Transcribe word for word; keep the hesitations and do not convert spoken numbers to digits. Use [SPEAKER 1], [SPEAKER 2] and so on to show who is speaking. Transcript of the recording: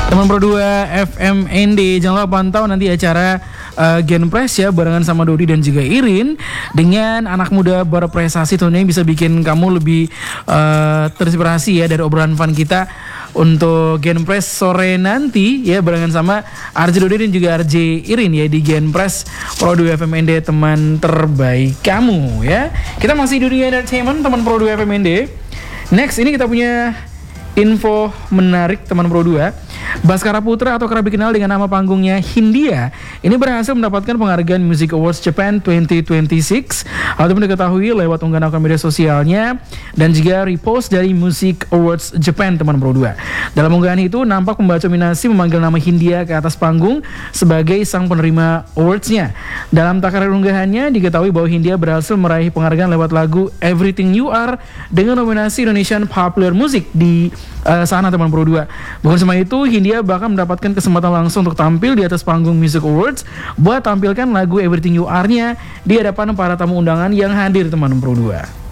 [SPEAKER 1] Teman Pro dua F M N D, jangan lupa pantau nanti acara uh, Genpress ya barengan sama Dodi dan juga Irin dengan anak muda berprestasi, tentunya bisa bikin kamu lebih uh, terinspirasi ya dari obrolan fun kita untuk Genpress sore nanti ya barengan sama R J Dodi dan juga R J Irin ya di Genpress Pro dua F M N D, teman terbaik kamu ya. Kita masih di dunia entertainment teman Pro dua F M N D. Next ini kita punya info menarik teman Pro dua. Baskara Putra atau kerap dikenal dengan nama panggungnya Hindia ini berhasil mendapatkan penghargaan Music Awards Japan dua ribu dua puluh enam. Hal itu diketahui lewat unggahan akun media sosialnya dan juga repost dari Music Awards Japan teman Pro dua. Dalam unggahan itu nampak pembaca nominasi memanggil nama Hindia ke atas panggung sebagai sang penerima awards-nya. Dalam takaran unggahannya diketahui bahwa Hindia berhasil meraih penghargaan lewat lagu Everything You Are dengan nominasi Indonesian Popular Music di uh, sana teman Pro dua. Bukan cuma itu, Hindia bahkan mendapatkan kesempatan langsung untuk tampil di atas panggung Music Awards buat tampilkan lagu Everything You Are-nya di hadapan para tamu undangan yang hadir teman Pro dua.